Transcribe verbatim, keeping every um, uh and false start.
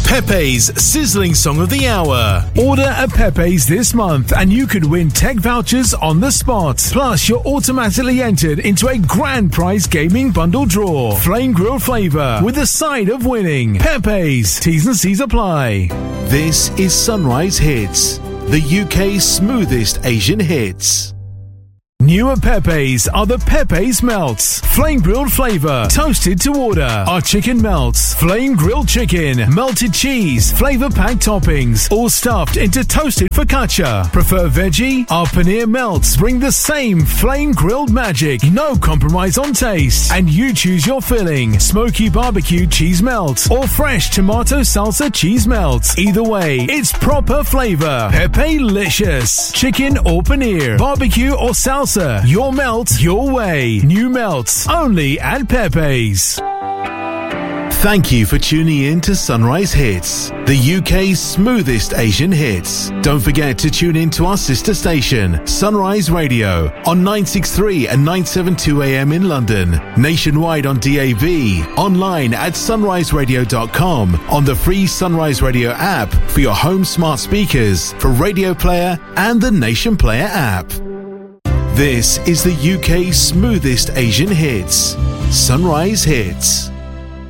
Pepe's Sizzling Song of the Hour. Order at Pepe's this month and you could win tech vouchers on the spot. Plus, you're automatically entered into a grand prize gaming bundle draw. Flame grilled flavour with a side of winning. Pepe's. T's and C's apply. This is Sunrise Hits, the U K's smoothest Asian hits. New at Pepe's are the Pepe's Melts. Flame grilled flavour, toasted to order. Our chicken melts, flame grilled chicken, melted cheese, flavour packed toppings, all stuffed into toasted focaccia. Prefer veggie? Our paneer melts bring the same flame grilled magic. No compromise on taste. And you choose your filling. Smoky barbecue cheese melt or fresh tomato salsa cheese melt. Either way, it's proper flavour. Pepe-licious. Chicken or paneer, barbecue or salsa. Your melt, your way. New melts, only at Pepe's. Thank you for tuning in to Sunrise Hits, the U K's smoothest Asian hits. Don't forget to tune in to our sister station, Sunrise Radio, on nine sixty-three and nine seventy-two A M in London, nationwide on D A B, online at sunrise radio dot com, on the free Sunrise Radio app for your home smart speakers, for Radio Player and the Nation Player app. This is the U K's smoothest Asian hits, Sunrise Hits.